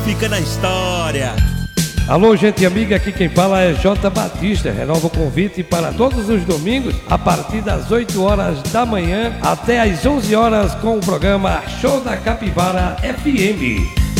fica na história. Alô, gente amiga, aqui quem fala é J. Batista. Renova o convite para todos os domingos, a partir das 8 horas da manhã até às 11 horas com o programa Show da Capivara FM.